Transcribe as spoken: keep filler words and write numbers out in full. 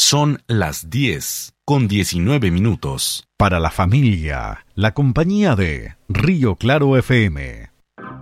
Son las diez con diecinueve minutos. Para la familia, la compañía de Río Claro F M.